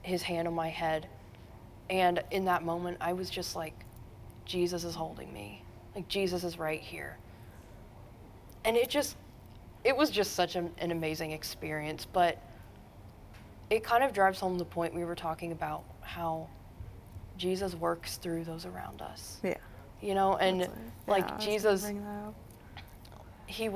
his hand on my head. And in that moment, I was just like, Jesus is holding me. Like, Jesus is right here. And it was just such an amazing experience. But it kind of drives home the point we were talking about, how Jesus works through those around us. Yeah. You know, and Yeah, Jesus, he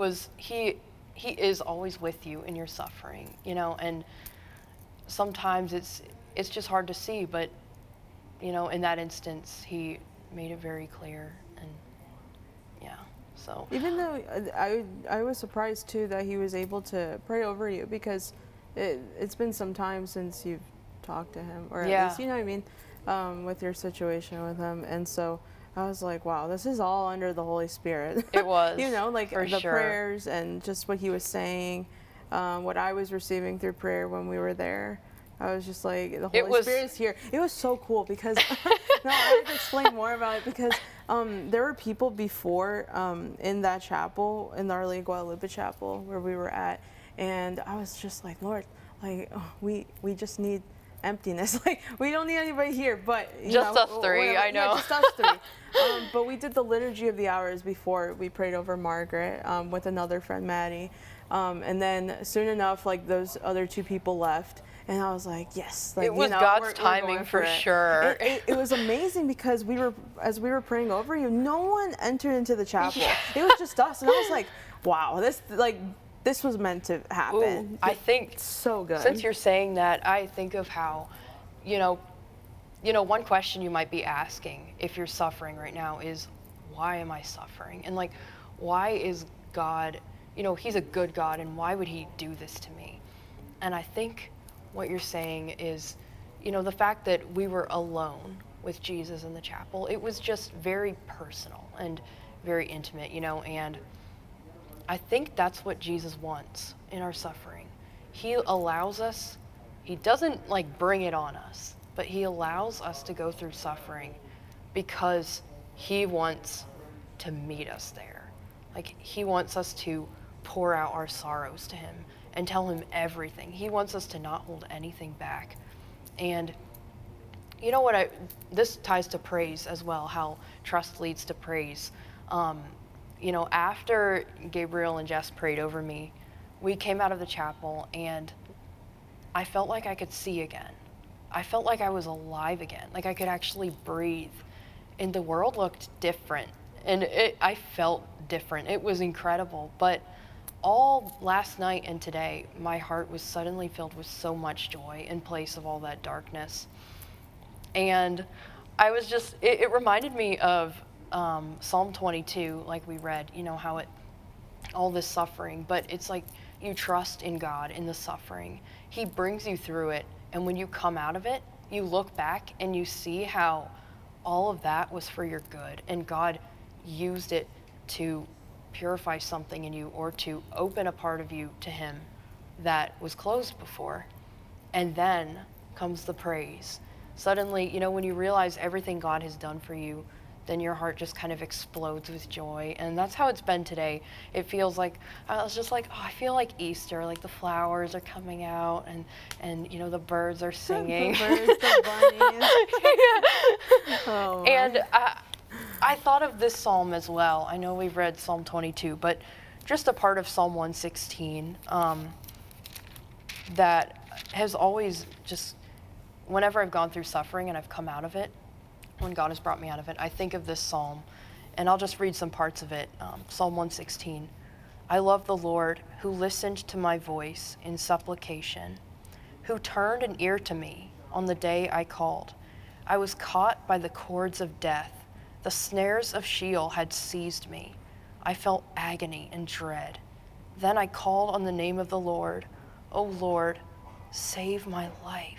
is always with you in your suffering, you know, and sometimes it's just hard to see, but, you know, in that instance, he made it very clear. And yeah, so. Even though I was surprised too that he was able to pray over you, because it's been some time since you've talked to him, or at least, you know what I mean, with your situation with him. And so I was like, wow, this is all under the Holy Spirit. It was. You know, like the sure. prayers and just what he was saying, what I was receiving through prayer when we were there. I was just like, the Holy Spirit is here. It was so cool because, no, I have to explain more about it, because there were people before in that chapel, in the Our Lady of Guadalupe chapel where we were at, and I was just like, Lord, like, we just need emptiness. Like, we don't need anybody here, but just us three. I know. Yeah, just us three. But we did the Liturgy of the Hours before we prayed over Margaret with another friend, Maddie, and then soon enough, like, those other two people left. And I was like, yes. Like, it was God's timing for sure. It was amazing, because as we were praying over you, no one entered into the chapel. Yeah. It was just us. And I was like, wow, this was meant to happen. Ooh, I think so good. Since you're saying that, I think of how, you know, one question you might be asking if you're suffering right now is, why am I suffering? And like, why is God, you know, he's a good God, and why would he do this to me? And I think what you're saying is, you know, the fact that we were alone with Jesus in the chapel, it was just very personal and very intimate, you know, and I think that's what Jesus wants in our suffering. He allows us, he doesn't like bring it on us, but he allows us to go through suffering because he wants to meet us there. Like, he wants us to pour out our sorrows to him and tell him everything. He wants us to not hold anything back. And you know what, this ties to praise as well, how trust leads to praise. You know, after Gabriel and Jess prayed over me, we came out of the chapel and I felt like I could see again. I felt like I was alive again, like I could actually breathe. And the world looked different, and I felt different. It was incredible. But all last night and today, my heart was suddenly filled with so much joy in place of all that darkness. And I was just, it reminded me of Psalm 22, like we read, you know, how all this suffering, but it's like you trust in God in the suffering. He brings you through it, and when you come out of it, you look back and you see how all of that was for your good, and God used it to purify something in you, or to open a part of you to him that was closed before. And then comes the praise. Suddenly, you know, when you realize everything God has done for you, then your heart just kind of explodes with joy. And that's how it's been today. It feels like, I was just like, oh, I feel like Easter, like the flowers are coming out, and you know, the birds are singing. The birds, the bunnies. Yeah. Oh, and I thought of this psalm as well. I know we've read Psalm 22, but just a part of Psalm 116 that has always just, whenever I've gone through suffering and I've come out of it, when God has brought me out of it, I think of this psalm, and I'll just read some parts of it. Psalm 116. I love the Lord, who listened to my voice in supplication, who turned an ear to me on the day I called. I was caught by the cords of death. The snares of Sheol had seized me. I felt agony and dread. Then I called on the name of the Lord. O Lord, save my life.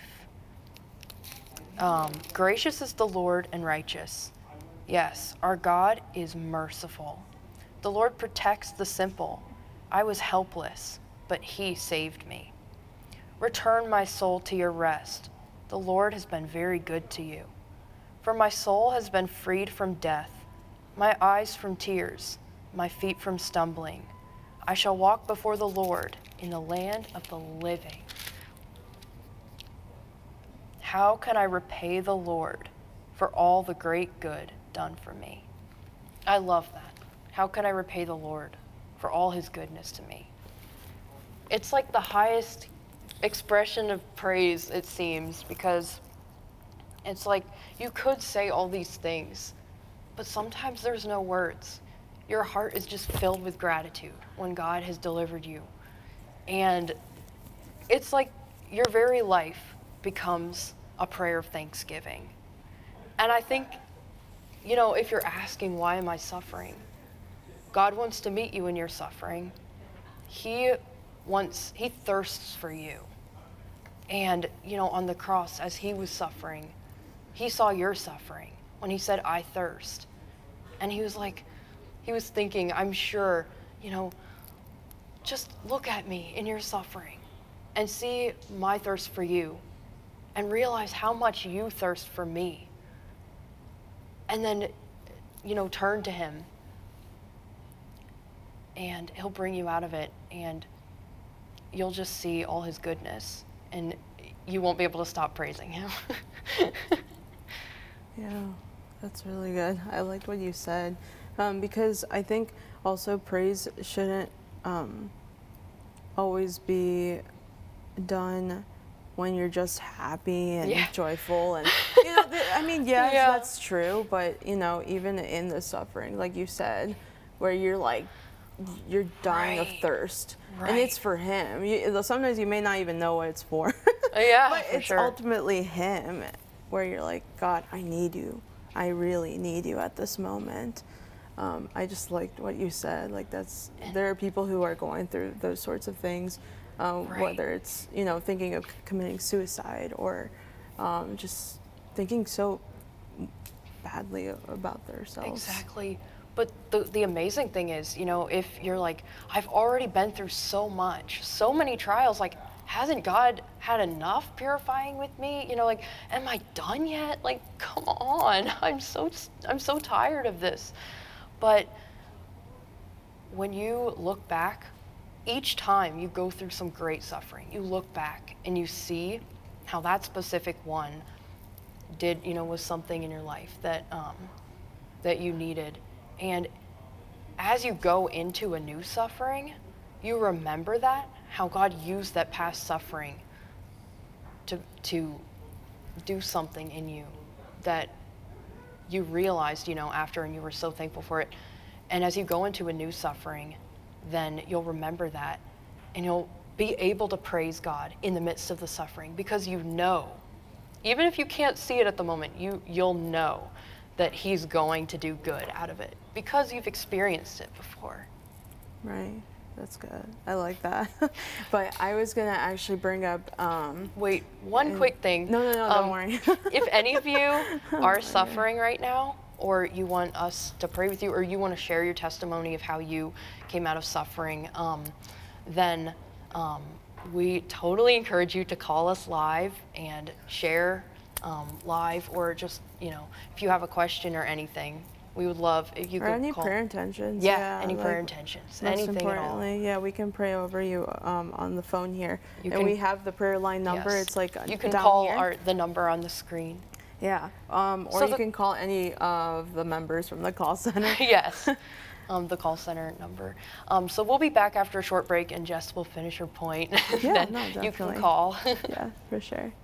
Gracious is the Lord and righteous. Yes, our God is merciful. The Lord protects the simple. I was helpless, but he saved me. Return my soul to your rest. The Lord has been very good to you. For my soul has been freed from death, my eyes from tears, my feet from stumbling. I shall walk before the Lord in the land of the living. how can I repay the Lord for all the great good done for me? I love that. How can I repay the Lord for all his goodness to me? It's like the highest expression of praise, it seems, because it's like you could say all these things, but sometimes there's no words. Your heart is just filled with gratitude when God has delivered you. And it's like your very life becomes a prayer of thanksgiving. And I think, you know, if you're asking, why am I suffering? God wants to meet you in your suffering. He thirsts for you. And, you know, on the cross, as he was suffering, he saw your suffering when he said, I thirst. And he was like, he was thinking, I'm sure, you know, just look at me in your suffering and see my thirst for you and realize how much you thirst for me. And then, you know, turn to him and he'll bring you out of it, and you'll just see all his goodness and you won't be able to stop praising him. Yeah, that's really good. I liked what you said, because I think also praise shouldn't always be done when you're just happy and joyful, and you know, I mean, yes, that's true, but you know, even in the suffering, like you said, where you're like, you're dying of thirst, and it's for him. Sometimes you may not even know what it's for. But it's ultimately him, where you're like, God, I need you. I really need you at this moment. I just liked what you said. Like, there are people who are going through those sorts of things, whether it's, you know, thinking of committing suicide or just thinking so badly about themselves. Exactly. But the amazing thing is, you know, if you're like, I've already been through so much, so many trials, like, hasn't God had enough purifying with me? You know, like, am I done yet? Like, come on, I'm so tired of this. But when you look back, each time you go through some great suffering, you look back and you see how that specific one was something in your life that that you needed. And as you go into a new suffering, you remember that, how God used that past suffering to do something in you that you realized, you know, after, and you were so thankful for it. And as you go into a new suffering, then you'll remember that, and you'll be able to praise God in the midst of the suffering, because you know, even if you can't see it at the moment, you'll know that he's going to do good out of it because you've experienced it before. Right. That's good. I like that. But I was going to actually bring up... Wait, one quick thing. No, don't worry. If any of you are suffering right now, or you want us to pray with you, or you want to share your testimony of how you came out of suffering, then we totally encourage you to call us live and share live, or just, you know, if you have a question or anything, we would love if you could call. Or any prayer intentions. Yeah, any prayer intentions, anything at all. Yeah, we can pray over you on the phone here. And we have the prayer line number. Yes. It's like you can down call here. the number on the screen. Yeah, or you can call any of the members from the call center. Yes, the call center number. So we'll be back after a short break, and Jess will finish her point. Yeah, then no, definitely. you can call. Yeah, for sure.